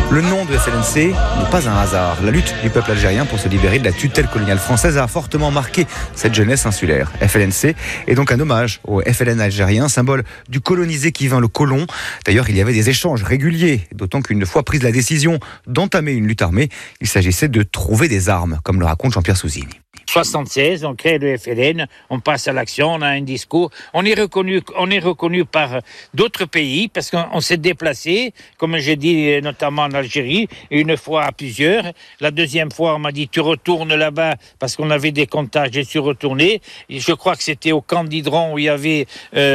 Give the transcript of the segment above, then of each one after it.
Le nom de FLNC n'est pas un hasard. La lutte du peuple algérien pour se libérer de la tutelle coloniale française a fortement marqué cette jeunesse insulaire. FLNC est donc un hommage au FLN algérien, symbole du colonisé qui vainc le colon. D'ailleurs, il y avait des échanges réguliers, d'autant qu'une fois prise la décision d'entamer une lutte armée, il s'agissait de trouver des armes, comme le raconte Jean-Pierre Souzini. 76, on crée le FLN, on passe à l'action, on a un discours. On est reconnu par d'autres pays parce qu'on s'est déplacé, comme j'ai dit, notamment en Algérie, une fois à plusieurs. La deuxième fois, on m'a dit tu retournes là-bas parce qu'on avait des contacts. J'ai su retourner. Je crois que c'était au camp d'Hydron où il y avait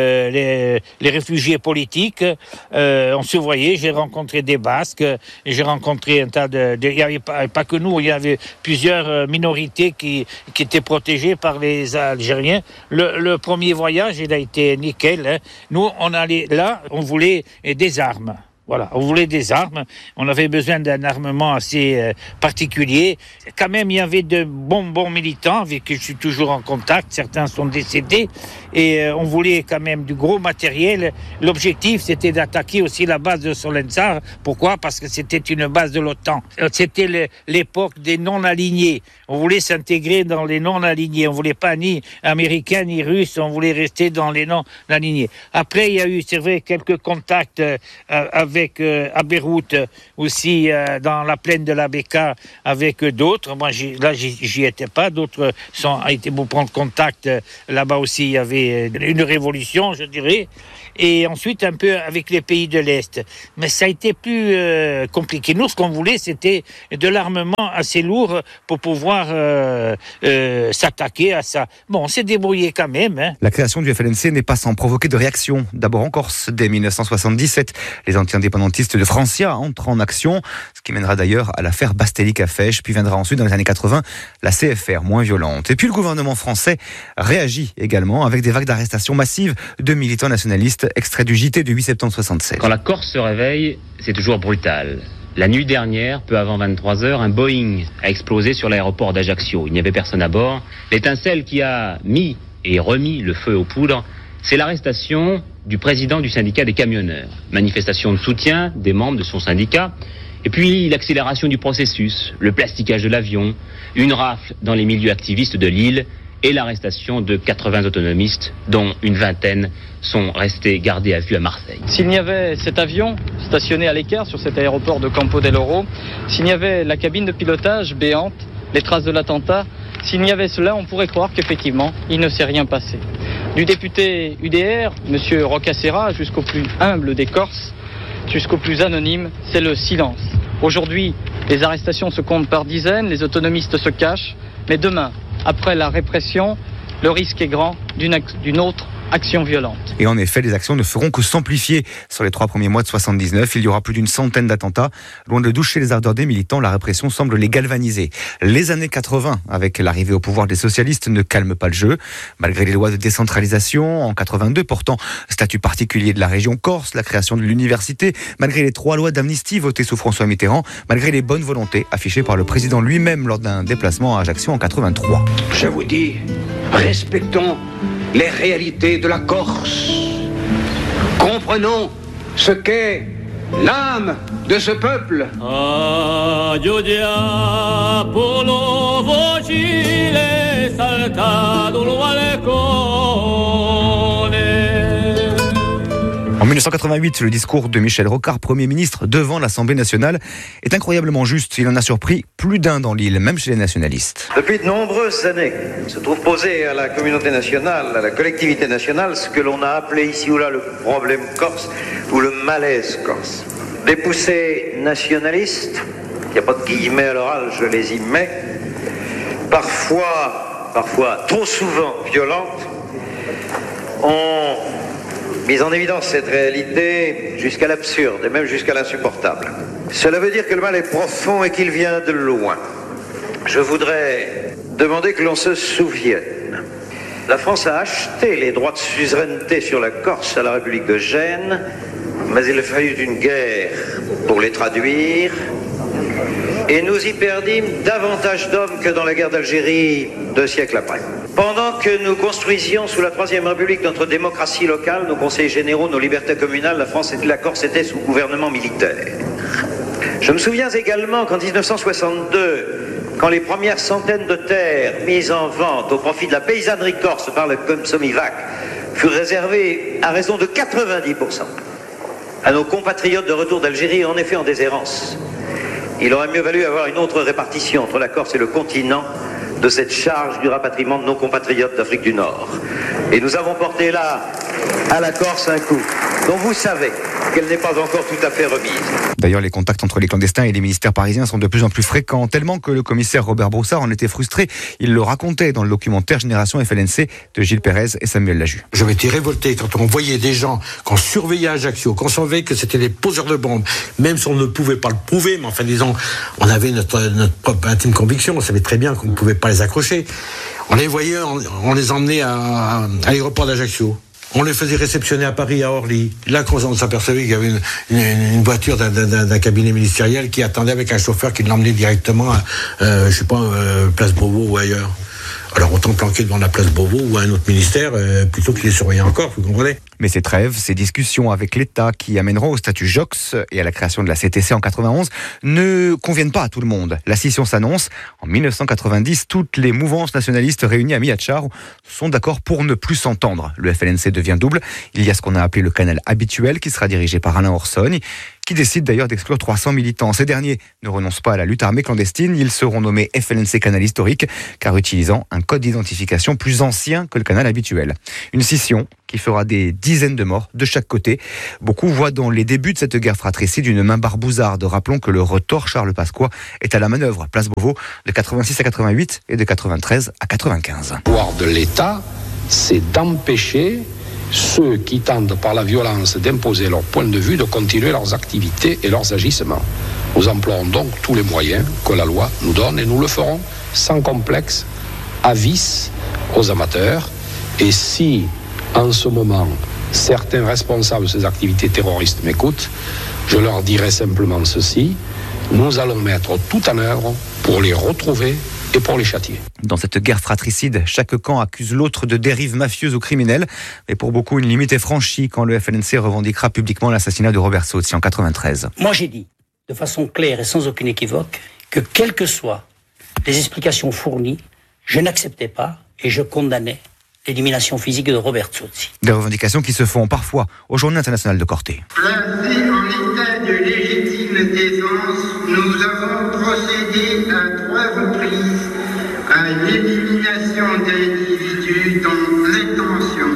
les réfugiés politiques. On se voyait. J'ai rencontré des Basques. J'ai rencontré un tas de il n'y avait pas que nous. Il y avait plusieurs minorités qui étaient protégés par les Algériens. Le premier voyage, il a été nickel. Hein. Nous, on allait là, on voulait des armes. Voilà, on voulait des armes. On avait besoin d'un armement assez particulier. Quand même, il y avait de bons militants avec qui je suis toujours en contact. Certains sont décédés. Et on voulait quand même du gros matériel. L'objectif, c'était d'attaquer aussi la base de Solenzar. Pourquoi ? Parce que c'était une base de l'OTAN. C'était l'époque des non-alignés. On voulait s'intégrer dans les non-alignés. On voulait pas ni américains ni russes. On voulait rester dans les non-alignés. Après, il y a eu, c'est vrai, quelques contacts avec à Beyrouth aussi dans la plaine de la Beka avec d'autres. Moi j'y étais pas, d'autres ont été pour prendre contact. Là-bas aussi il y avait une révolution, je dirais. Et ensuite un peu avec les pays de l'Est. Mais ça a été plus compliqué. Nous, ce qu'on voulait, c'était de l'armement assez lourd pour pouvoir s'attaquer à ça. Bon, on s'est débrouillé quand même. Hein. La création du FLNC n'est pas sans provoquer de réactions. D'abord en Corse, dès 1977, les anti-indépendantistes de Francia entrent en action, ce qui mènera d'ailleurs à l'affaire Bastelica-Fèche, puis viendra ensuite dans les années 80 la CFR, moins violente. Et puis le gouvernement français réagit également avec des vagues d'arrestations massives de militants nationalistes. Extrait du JT du 8 septembre 1976. Quand la Corse se réveille, c'est toujours brutal. La nuit dernière, peu avant 23h, un Boeing a explosé sur l'aéroport d'Ajaccio. Il n'y avait personne à bord. L'étincelle qui a mis et remis le feu aux poudres, c'est l'arrestation du président du syndicat des camionneurs. Manifestation de soutien des membres de son syndicat. Et puis l'accélération du processus, le plasticage de l'avion, une rafle dans les milieux activistes de l'île et l'arrestation de 80 autonomistes, dont une vingtaine sont restés gardés à vue à Marseille. S'il y avait cet avion stationné à l'écart sur cet aéroport de Campo del Oro, s'il y avait la cabine de pilotage béante, les traces de l'attentat, s'il y avait cela, on pourrait croire qu'effectivement, il ne s'est rien passé. Du député UDR, M. Roccassera, jusqu'au plus humble des Corses, jusqu'au plus anonyme, c'est le silence. Aujourd'hui, les arrestations se comptent par dizaines, les autonomistes se cachent, mais demain, après la répression, le risque est grand d'une autre action violente. Et en effet, les actions ne feront que s'amplifier. Sur les 3 premiers mois de 79, il y aura plus d'une centaine d'attentats. Loin de doucher les ardeurs des militants, la répression semble les galvaniser. Les années 80, avec l'arrivée au pouvoir des socialistes, ne calment pas le jeu. Malgré les lois de décentralisation, en 82, portant statut particulier de la région Corse, la création de l'université, malgré les 3 lois d'amnistie votées sous François Mitterrand, malgré les bonnes volontés affichées par le président lui-même lors d'un déplacement à Ajaccio en 83. Je vous dis, respectons les réalités de la Corse. Comprenons ce qu'est l'âme de ce peuple. En 1988, le discours de Michel Rocard, Premier ministre, devant l'Assemblée nationale, est incroyablement juste. Il en a surpris plus d'un dans l'île, même chez les nationalistes. Depuis de nombreuses années, se trouve posé à la communauté nationale, à la collectivité nationale, ce que l'on a appelé ici ou là le problème corse ou le malaise corse. Des poussées nationalistes, il n'y a pas de guillemets à l'oral, je les y mets, parfois trop souvent violentes, ont mis en évidence cette réalité jusqu'à l'absurde et même jusqu'à l'insupportable. Cela veut dire que le mal est profond et qu'il vient de loin. Je voudrais demander que l'on se souvienne. La France a acheté les droits de suzeraineté sur la Corse à la République de Gênes, mais il a fallu une guerre pour les traduire. Et nous y perdîmes davantage d'hommes que dans la guerre d'Algérie 2 siècles après. Pendant que nous construisions sous la Troisième République notre démocratie locale, nos conseils généraux, nos libertés communales, la France et la Corse étaient sous gouvernement militaire. Je me souviens également qu'en 1962, quand les premières centaines de terres mises en vente au profit de la paysannerie corse par le Comsomivac furent réservées à raison de 90% à nos compatriotes de retour d'Algérie, en effet en déshérence. Il aurait mieux valu avoir une autre répartition entre la Corse et le continent de cette charge du rapatriement de nos compatriotes d'Afrique du Nord. Et nous avons porté là à la Corse un coup dont vous savez qu'elle n'est pas encore tout à fait remise. D'ailleurs, les contacts entre les clandestins et les ministères parisiens sont de plus en plus fréquents, tellement que le commissaire Robert Broussard en était frustré. Il le racontait dans le documentaire Génération FLNC de Gilles Pérez et Samuel Laju. J'avais été révolté quand on voyait des gens qu'on surveillait à Ajaccio, qu'on savait que c'était des poseurs de bombes, même si on ne pouvait pas le prouver, mais enfin disons, on avait notre propre intime conviction, on savait très bien qu'on ne pouvait pas les accrocher. On les voyait, on les emmenait à l'aéroport d'Ajaccio. On les faisait réceptionner à Paris, à Orly. Là, quand on s'apercevait qu'il y avait une voiture d'un cabinet ministériel qui attendait avec un chauffeur qui l'emmenait directement à, Place Beauvau ou ailleurs. Alors autant planquer devant la place Beauvau ou à un autre ministère plutôt que les surveiller encore, vous comprenez ? Mais ces trêves, ces discussions avec l'État qui amèneront au statut JOX et à la création de la CTC en 91 ne conviennent pas à tout le monde. La scission s'annonce. En 1990, toutes les mouvances nationalistes réunies à Miatchar sont d'accord pour ne plus s'entendre. Le FLNC devient double. Il y a ce qu'on a appelé le canal habituel qui sera dirigé par Alain Orsogne, qui décide d'ailleurs d'exclure 300 militants. Ces derniers ne renoncent pas à la lutte armée clandestine. Ils seront nommés FLNC Canal Historique, car utilisant un code d'identification plus ancien que le canal habituel. Une scission qui fera des dizaines de morts de chaque côté. Beaucoup voient dans les débuts de cette guerre fratricide une main barbouzarde. Rappelons que le retors Charles Pasqua est à la manœuvre, place Beauvau, de 86 à 88 et de 93 à 95. Le pouvoir de l'État, c'est d'empêcher ceux qui tentent par la violence d'imposer leur point de vue de continuer leurs activités et leurs agissements. Nous emploierons donc tous les moyens que la loi nous donne et nous le ferons sans complexe, à vice, aux amateurs. Et si, en ce moment, certains responsables de ces activités terroristes m'écoutent, je leur dirai simplement ceci: nous allons mettre tout en œuvre pour les retrouver et pour les châtier. Dans cette guerre fratricide, chaque camp accuse l'autre de dérive mafieuse ou criminelle. Mais pour beaucoup, une limite est franchie quand le FLNC revendiquera publiquement l'assassinat de Robert Sozzi en 93. Moi, j'ai dit, de façon claire et sans aucune équivoque, que quelles que soient les explications fournies, je n'acceptais pas et je condamnais l'élimination physique de Robert Sozzi. Des revendications qui se font parfois aux Journées internationales de Corté. Placés en état de légitime défense, nous avons procédé à 3 reprises à l'élimination d'individus dont l'intention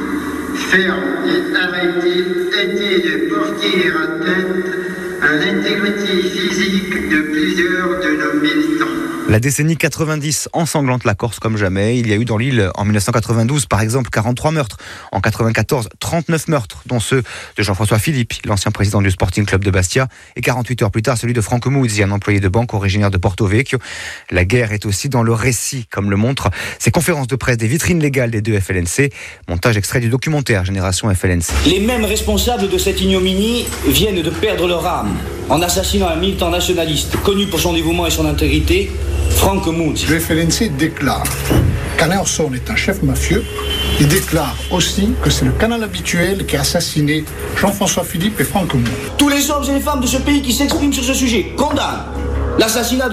ferme et arrêtée était de porter atteinte à l'intégrité physique de plusieurs de nos militants. La décennie 90 ensanglante la Corse comme jamais. Il y a eu dans l'île, en 1992, par exemple, 43 meurtres. En 94, 39 meurtres, dont ceux de Jean-François Philippe, l'ancien président du Sporting Club de Bastia, et 48 heures plus tard, celui de Franco Muzzi, un employé de banque originaire de Porto Vecchio. La guerre est aussi dans le récit, comme le montrent ces conférences de presse des vitrines légales des deux FLNC. Montage extrait du documentaire Génération FLNC. Les mêmes responsables de cette ignominie viennent de perdre leur âme en assassinant un militant nationaliste connu pour son dévouement et son intégrité, Franco Muzzi. Le FLNC déclare qu'Alain Orsogne est un chef mafieux. Il déclare aussi que c'est le canal habituel qui a assassiné Jean-François Philippe et Franco Muzzi. Tous les hommes et les femmes de ce pays qui s'expriment sur ce sujet condamnent l'assassinat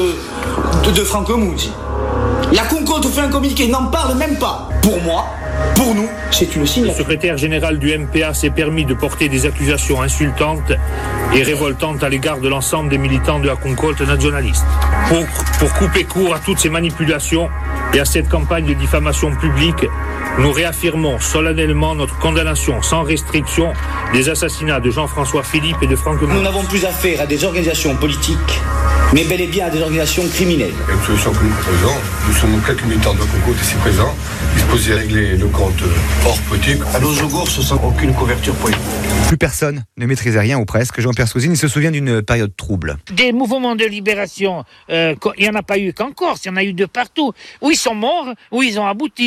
de Franco Muzzi. La Concorde fait un communiqué, n'en parle même pas. Pour moi, pour nous, c'est une signature. Le secrétaire général du MPA s'est permis de porter des accusations insultantes et révoltantes à l'égard de l'ensemble des militants de la Concorde nationaliste. Pour couper court à toutes ces manipulations et à cette campagne de diffamation publique, nous réaffirmons solennellement notre condamnation sans restriction des assassinats de Jean-François Philippe et de Franco Muzzi. Nous n'avons plus affaire à des organisations politiques, mais bel et bien à des organisations criminelles. Il y a une solution que nous proposons. Nous sommes quelques militants de la Concorde ici présents, disposés à régler le compte hors politique. À nos ours, sans aucune couverture politique. Plus personne ne maîtrisait rien ou presque. Jean-Pierre Sozine se souvient d'une période trouble. Des mouvements de libération, il n'y en a pas eu qu'en Corse, il y en a eu de partout. Où ils sont morts, où ils ont abouti.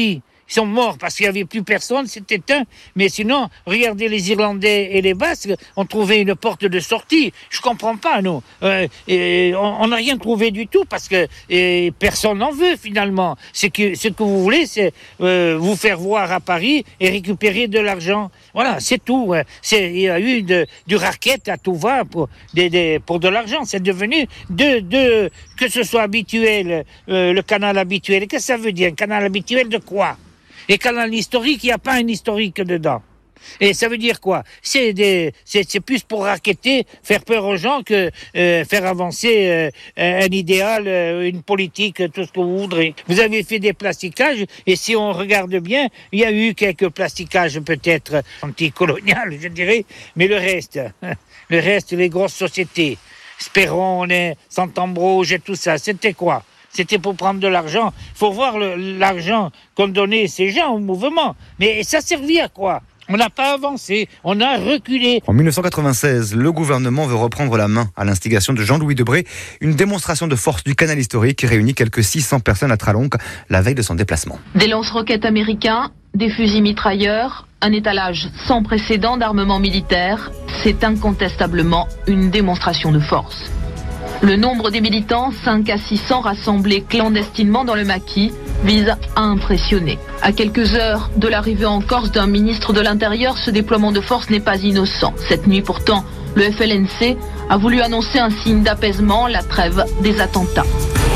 Ils sont morts parce qu'il n'y avait plus personne, c'était éteint. Mais sinon, regardez les Irlandais et les Basques, ont trouvé une porte de sortie. Je comprends pas, nous. On n'a rien trouvé du tout parce que personne n'en veut finalement. Ce que vous voulez, c'est vous faire voir à Paris et récupérer de l'argent. Voilà, c'est tout. Il y a eu du racket à tout va pour de l'argent. C'est devenu que ce soit habituel, le canal habituel. Qu'est-ce que ça veut dire? Un canal habituel de quoi? Et canal historique, il n'y a pas un historique dedans. Et ça veut dire quoi? C'est plus pour racketter, faire peur aux gens que faire avancer un idéal, une politique, tout ce que vous voudrez. Vous avez fait des plasticages, et si on regarde bien, il y a eu quelques plasticages peut-être anticoloniales, je dirais, mais le reste, les grosses sociétés, Sperone, Sant'Ambroge et tout ça, c'était quoi? C'était pour prendre de l'argent. Il faut voir l'argent qu'ont donné ces gens au mouvement. Mais ça servait à quoi? On n'a pas avancé, on a reculé. En 1996, le gouvernement veut reprendre la main à l'instigation de Jean-Louis Debré. Une démonstration de force du canal historique qui réunit quelques 600 personnes à Tralonc la veille de son déplacement. Des lance-roquettes américains, des fusils mitrailleurs, un étalage sans précédent d'armement militaire, c'est incontestablement une démonstration de force. Le nombre des militants, 5 à 600 rassemblés clandestinement dans le maquis, vise à impressionner. À quelques heures de l'arrivée en Corse d'un ministre de l'Intérieur, ce déploiement de force n'est pas innocent. Cette nuit pourtant, le FLNC a voulu annoncer un signe d'apaisement, la trêve des attentats.